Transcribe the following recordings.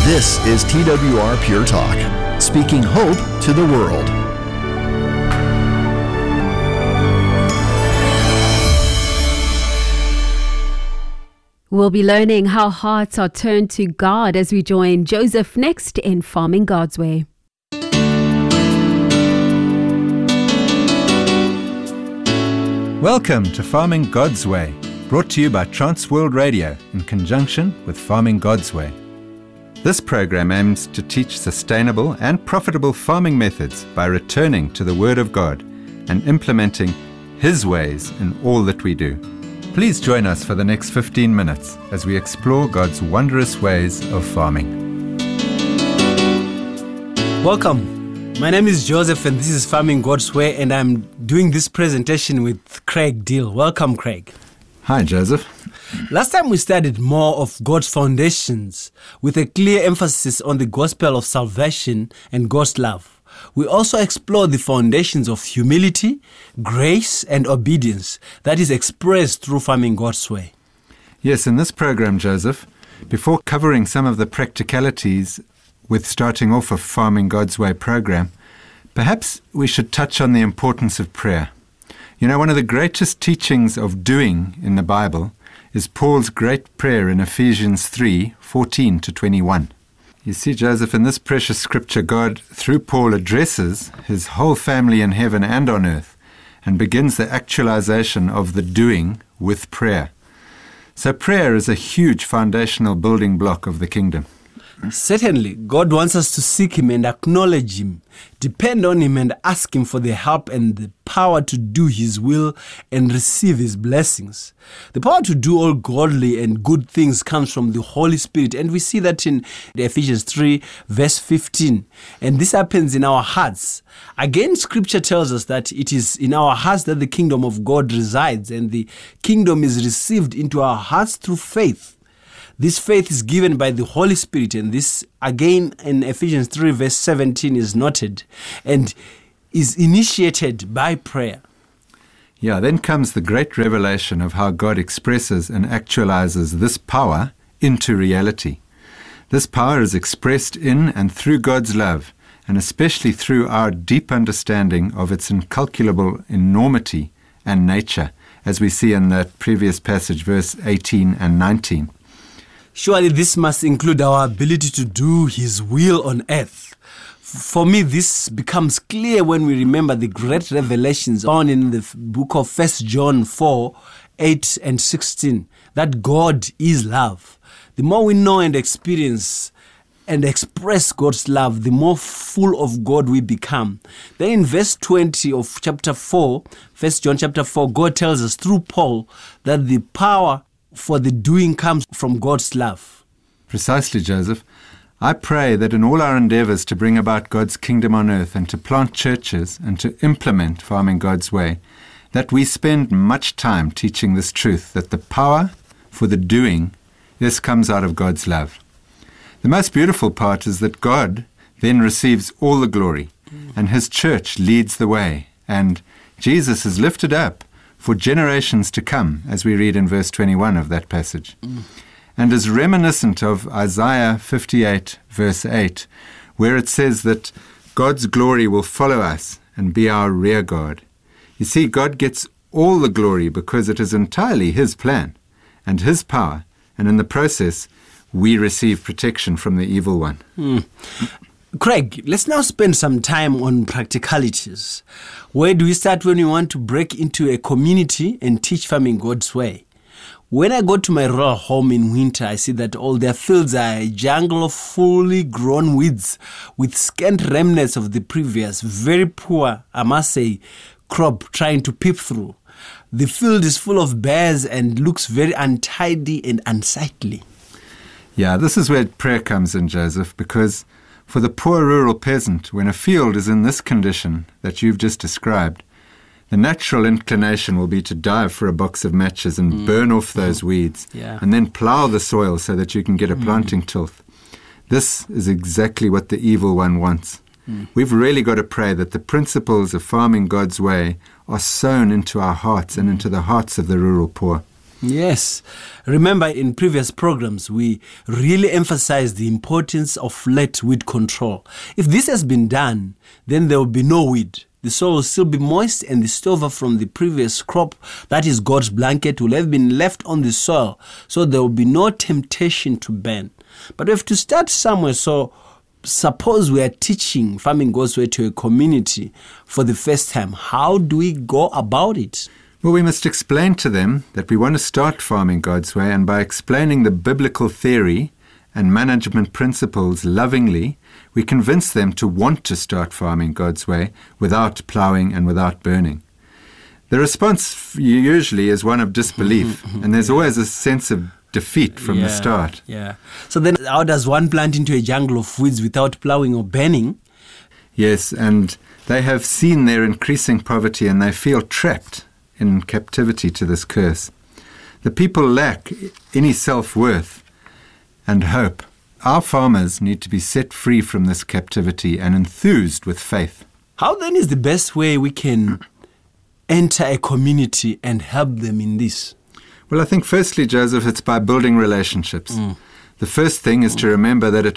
This is TWR Pure Talk, speaking hope to the world. We'll be learning how hearts are turned to God as we join Joseph next in Farming God's Way. Welcome to Farming God's Way, brought to you by Transworld Radio in conjunction with Farming God's Way. This program aims to teach sustainable and profitable farming methods by returning to the Word of God and implementing His ways in all that we do. Please join us for the next 15 minutes as we explore God's wondrous ways of farming. Welcome. My name is Joseph and this is Farming God's Way, and I'm doing this presentation with Craig Deal. Welcome, Craig. Hi, Joseph. Last time we studied more of God's foundations with a clear emphasis on the gospel of salvation and God's love. We also explored the foundations of humility, grace, and obedience that is expressed through Farming God's Way. Yes, in this program, Joseph, before covering some of the practicalities with starting off a Farming God's Way program, perhaps we should touch on the importance of prayer. You know, one of the greatest teachings of doing in the Bible is Paul's great prayer in Ephesians 3:14 to 21. You see, Joseph, in this precious scripture, God, through Paul, addresses his whole family in heaven and on earth and begins the actualization of the doing with prayer. So prayer is a huge foundational building block of the kingdom. Certainly, God wants us to seek Him and acknowledge Him, depend on Him and ask Him for the help and the power to do His will and receive His blessings. The power to do all godly and good things comes from the Holy Spirit, and we see that in Ephesians 3 verse 15. And this happens in our hearts. Again, Scripture tells us that it is in our hearts that the kingdom of God resides, and the kingdom is received into our hearts through faith. This faith is given by the Holy Spirit, and this again in Ephesians 3 verse 17 is noted and is initiated by prayer. Yeah, then comes the great revelation of how God expresses and actualizes this power into reality. This power is expressed in and through God's love, and especially through our deep understanding of its incalculable enormity and nature, as we see in that previous passage, verse 18 and 19. Surely this must include our ability to do His will on earth. For me, this becomes clear when we remember the great revelations found in the book of 1 John 4, 8 and 16, that God is love. The more we know and experience and express God's love, the more full of God we become. Then in verse 20 of chapter 4, 1 John chapter 4, God tells us through Paul that the power for the doing comes from God's love. Precisely, Joseph. I pray that in all our endeavors to bring about God's kingdom on earth and to plant churches and to implement Farming God's Way, that we spend much time teaching this truth, that the power for the doing, this comes out of God's love. The most beautiful part is that God then receives all the glory, and His church leads the way, and Jesus is lifted up for generations to come, as we read in verse 21 of that passage, and is reminiscent of Isaiah 58, verse 8, where it says that God's glory will follow us and be our rear guard. You see, God gets all the glory because it is entirely His plan and His power, and in the process, we receive protection from the evil one. Craig, let's now spend some time on practicalities. Where do we start when we want to break into a community and teach Farming God's Way? When I go to my rural home in winter, I see that all their fields are a jungle of fully grown weeds with scant remnants of the previous, very poor, I must say, crop trying to peep through. The field is full of bears and looks very untidy and unsightly. Yeah, this is where prayer comes in, Joseph, because for the poor rural peasant, when a field is in this condition that you've just described, the natural inclination will be to dive for a box of matches and burn off those weeds, and then plow the soil so that you can get a planting tilth. This is exactly what the evil one wants. We've really got to pray that the principles of Farming God's Way are sown into our hearts and into the hearts of the rural poor. Yes. Remember, in previous programs, we really emphasized the importance of let weed control. If this has been done, then there will be no weed. The soil will still be moist, and the stover from the previous crop, that is God's blanket, will have been left on the soil, so there will be no temptation to burn. But we have to start somewhere. So suppose we are teaching Farming God's Way to a community for the first time. How do we go about it? Well, we must explain to them that we want to start farming God's way, and by explaining the biblical theory and management principles lovingly, we convince them to want to start farming God's way without ploughing and without burning. The response usually is one of disbelief, and there's always a sense of defeat from the start. Yeah. So then how does one plant into a jungle of weeds without ploughing or burning? Yes, and they have seen their increasing poverty and they feel trapped in captivity to this curse. The people lack any self-worth and hope. Our farmers need to be set free from this captivity and enthused with faith. How then is the best way we can enter a community and help them in this? Well, I think firstly, Joseph, it's by building relationships. The first thing is to remember that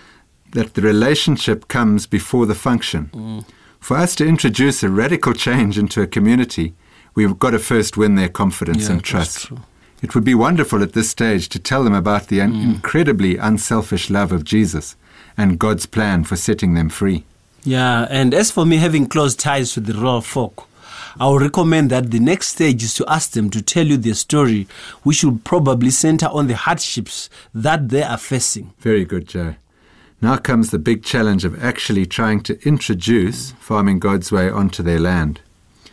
that the relationship comes before the function. For us to introduce a radical change into a community, we've got to first win their confidence and trust. It would be wonderful at this stage to tell them about the incredibly unselfish love of Jesus and God's plan for setting them free. Yeah, and as for me, having close ties to the rural folk, I would recommend that the next stage is to ask them to tell you their story, which should probably center on the hardships that they are facing. Very good, Joe. Now comes the big challenge of actually trying to introduce farming God's way onto their land.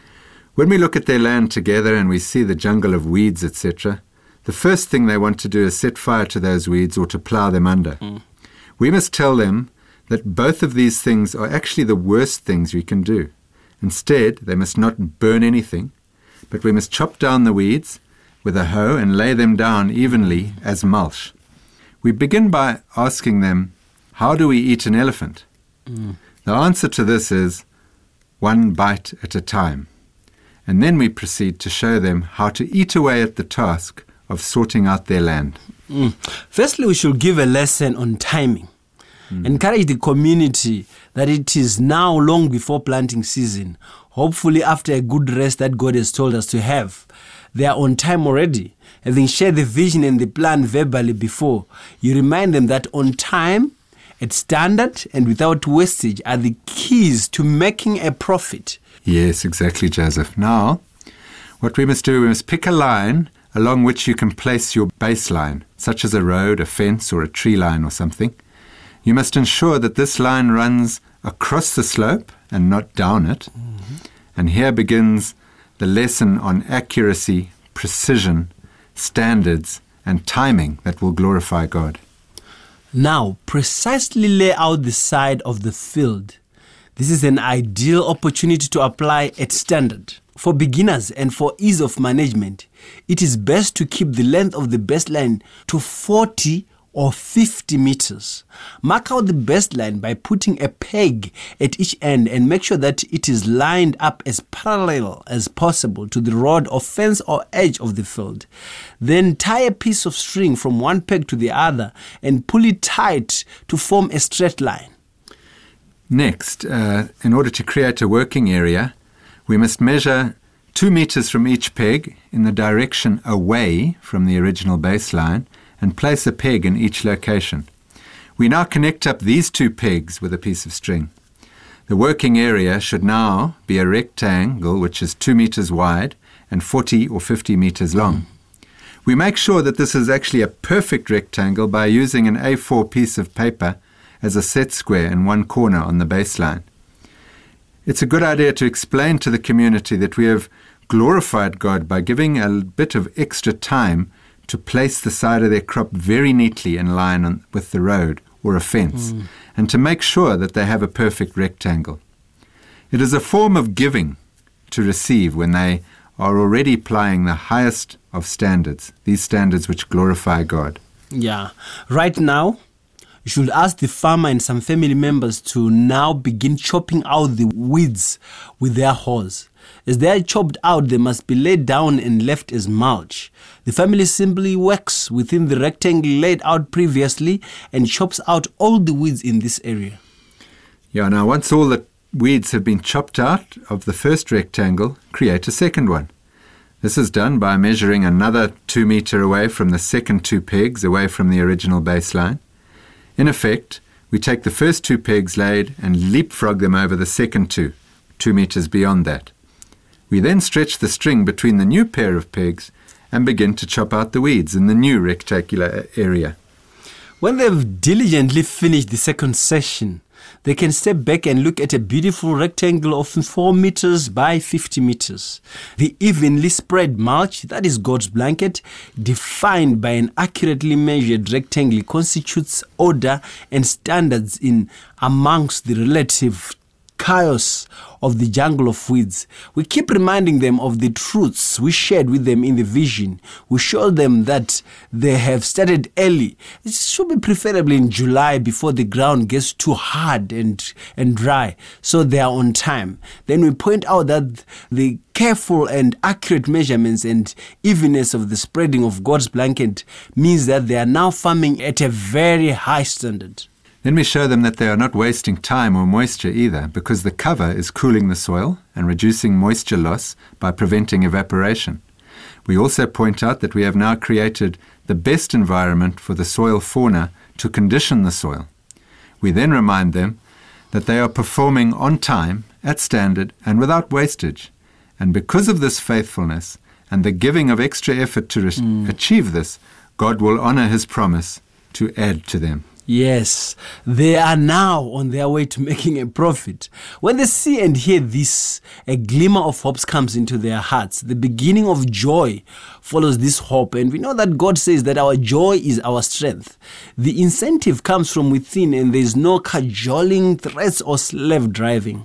When we look at their land together and we see the jungle of weeds, etc., the first thing they want to do is set fire to those weeds or to plough them under. We must tell them that both of these things are actually the worst things we can do. Instead, they must not burn anything, but we must chop down the weeds with a hoe and lay them down evenly as mulch. We begin by asking them, how do we eat an elephant? The answer to this is one bite at a time. And then we proceed to show them how to eat away at the task of sorting out their land. Firstly, we should give a lesson on timing. Encourage the community that it is now long before planting season. Hopefully after a good rest that God has told us to have. They are on time already. Having shared the vision and the plan verbally before, you remind them that on time, at standard, and without wastage are the keys to making a profit. Yes, exactly, Joseph. Now, what we must do, we must pick a line along which you can place your baseline, such as a road, a fence, or a tree line or something. You must ensure that this line runs across the slope and not down it. And here begins the lesson on accuracy, precision, standards, and timing that will glorify God. Now, precisely lay out the side of the field. This is an ideal opportunity to apply at standard. For beginners and for ease of management, it is best to keep the length of the baseline to 40 or 50 meters. Mark out the baseline by putting a peg at each end and make sure that it is lined up as parallel as possible to the rod or fence or edge of the field. Then tie a piece of string from one peg to the other and pull it tight to form a straight line. Next, in order to create a working area, we must measure 2 meters from each peg in the direction away from the original baseline and place a peg in each location. We now connect up these 2 pegs with a piece of string. The working area should now be a rectangle which is 2 meters wide and 40 or 50 meters long. We make sure that this is actually a perfect rectangle by using an A4 piece of paper as a set square in one corner on the baseline. It's a good idea to explain to the community that we have glorified God by giving a bit of extra time to place the side of their crop very neatly in line with the road or a fence, and to make sure that they have a perfect rectangle. It is a form of giving to receive when they are already applying the highest of standards, these standards which glorify God. Yeah. Right now, you should ask the farmer and some family members to now begin chopping out the weeds with their hoes. As they are chopped out, they must be laid down and left as mulch. The family simply works within the rectangle laid out previously and chops out all the weeds in this area. Yeah, now once all the weeds have been chopped out of the first rectangle, create a second one. This is done by measuring another 2 meter away from the second 2 pegs away from the original baseline. In effect, we take the first 2 pegs laid and leapfrog them over the second 2 meters beyond that. We then stretch the string between the new pair of pegs and begin to chop out the weeds in the new rectangular area. When they've diligently finished the second session, they can step back and look at a beautiful rectangle of 4 meters by 50 meters. The evenly spread mulch, that is God's blanket, defined by an accurately measured rectangle, constitutes order and standards in amongst the relative chaos of the jungle of weeds. We keep reminding them of the truths we shared with them in the vision. We show them that they have started early. It should be preferably in July before the ground gets too hard and dry, so they are on time. Then we point out that the careful and accurate measurements and evenness of the spreading of God's blanket means that they are now farming at a very high standard. Then we show them that they are not wasting time or moisture either, because the cover is cooling the soil and reducing moisture loss by preventing evaporation. We also point out that we have now created the best environment for the soil fauna to condition the soil. We then remind them that they are performing on time, at standard, and without wastage. And because of this faithfulness and the giving of extra effort to achieve this, God will honor his promise to add to them. Yes, they are now on their way to making a profit. When they see and hear this, a glimmer of hope comes into their hearts. The beginning of joy follows this hope, and we know that God says that our joy is our strength. The incentive comes from within, and there is no cajoling, threats, or slave driving.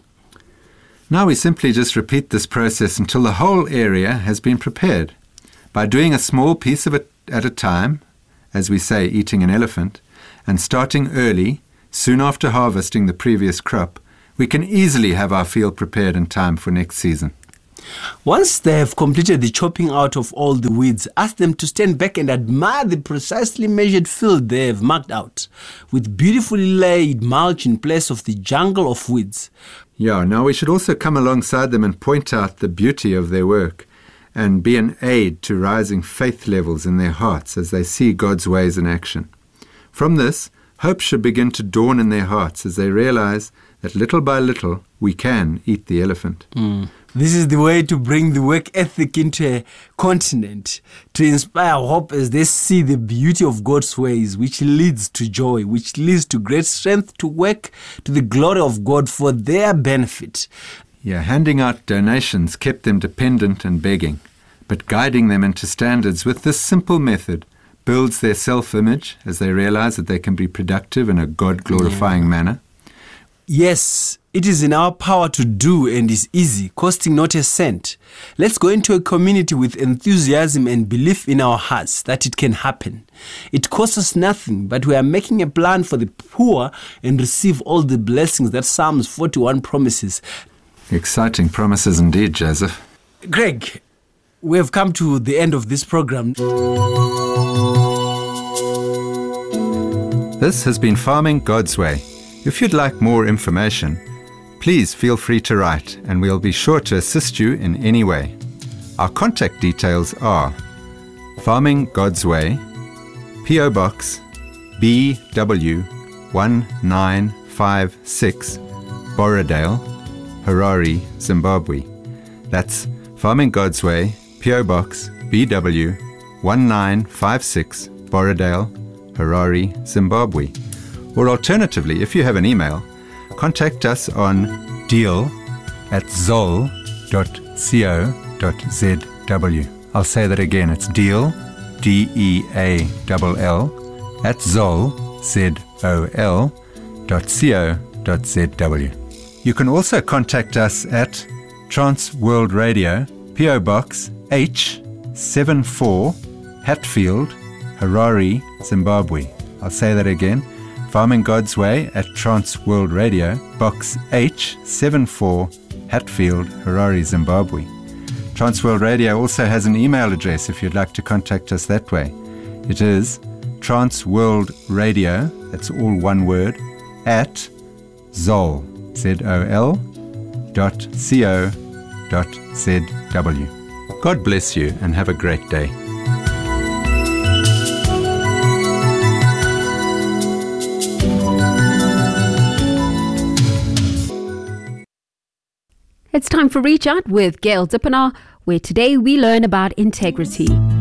Now we simply just repeat this process until the whole area has been prepared. By doing a small piece of it at a time, as we say, eating an elephant, and starting early, soon after harvesting the previous crop, we can easily have our field prepared in time for next season. Once they have completed the chopping out of all the weeds, ask them to stand back and admire the precisely measured field they have marked out, with beautifully laid mulch in place of the jungle of weeds. Yeah, now we should also come alongside them and point out the beauty of their work and be an aid to rising faith levels in their hearts as they see God's ways in action. From this, hope should begin to dawn in their hearts as they realize that little by little we can eat the elephant. This is the way to bring the work ethic into a continent, to inspire hope as they see the beauty of God's ways, which leads to joy, which leads to great strength to work to the glory of God for their benefit. Yeah, handing out donations kept them dependent and begging, but guiding them into standards with this simple method builds their self-image as they realize that they can be productive in a God-glorifying manner. Yes, it is in our power to do and is easy, costing not a cent. Let's go into a community with enthusiasm and belief in our hearts that it can happen. It costs us nothing, but we are making a plan for the poor and receive all the blessings that Psalms 41 promises. Exciting promises indeed, Joseph. Greg, we have come to the end of this program. This has been Farming God's Way. If you'd like more information, please feel free to write and we'll be sure to assist you in any way. Our contact details are Farming God's Way, P.O. Box BW 1956, Borrowdale, Harare, Zimbabwe. That's Farming God's Way, P.O. Box BW 1956, Borrowdale, Harare, Zimbabwe. Or alternatively, if you have an email, contact us on deal@zol.co.zw. I'll say that again. It's deal, DEALL, @zol.co.zw. You can also contact us at Trans World Radio, P.O. Box H74, Hatfield, Harare, Zimbabwe. I'll say that again. Farming God's Way at Trans World Radio, Box H74, Hatfield, Harare, Zimbabwe. Transworld Radio also has an email address if you'd like to contact us that way. It is transworldradio, that's all one word, at zol, zol.co.zw. God bless you and have a great day. It's time for Reach Out with Gail Dippenaar, where today we learn about integrity.